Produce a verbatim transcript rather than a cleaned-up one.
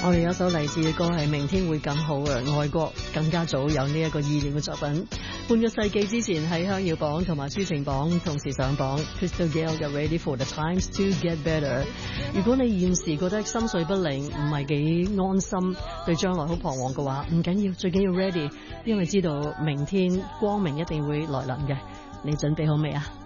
我哋有首勵志嘅歌係明天會更好啊，外國更加早有呢一個意念嘅作品。半個世紀之前喺香謠榜同埋抒情榜同時上榜。Crystal Gayle 嘅 Ready for the Times to Get Better。如果你現時覺得心緒不寧，唔係幾安心，對將來好彷徨嘅話，唔緊要，最緊要 ready，因為知道明天光明一定會來臨嘅。你準備好未啊？